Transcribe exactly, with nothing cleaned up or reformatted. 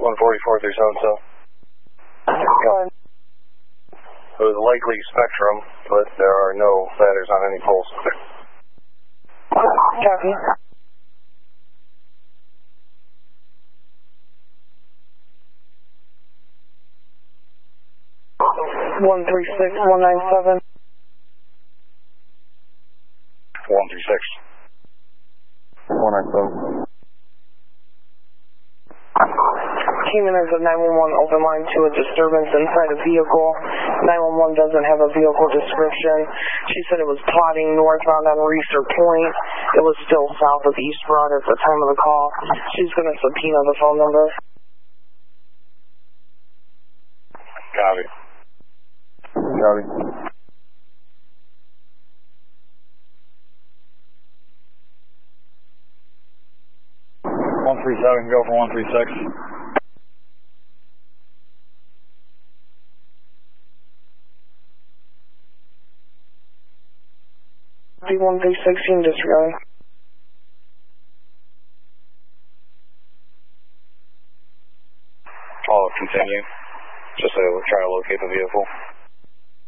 one forty-four through so-and-so. Yep. It was likely Spectrum, but there are no ladders on any poles. Copy. one three six, one nine seven. one three six. one nine seven. Came in as a nine one one open line to a disturbance inside a vehicle. nine one one doesn't have a vehicle description. She said it was plodding northbound on Reeser Point. It was still south of East Broad at the time of the call. She's going to subpoena the phone number. Copy. Copy. one three seven, go for one three six. one three sixteen, disregarding. I'll continue, just to try to locate the vehicle.